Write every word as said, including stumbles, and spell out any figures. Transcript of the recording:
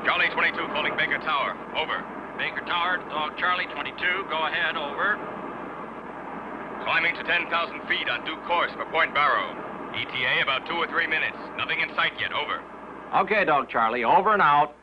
Charlie twenty-two calling Baker Tower. Over. Baker Tower, Dog Charlie twenty-two. Go ahead, over. Climbing to ten thousand feet on due course for Point Barrow. E T A about two or three minutes. Nothing in sight yet. Over. Okay, Dog Charlie, over and out.